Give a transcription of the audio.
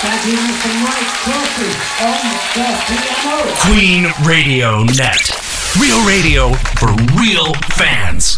Thank you, Mr. Mike Crosby on the piano. Queen Radio Net. Real radio for real fans.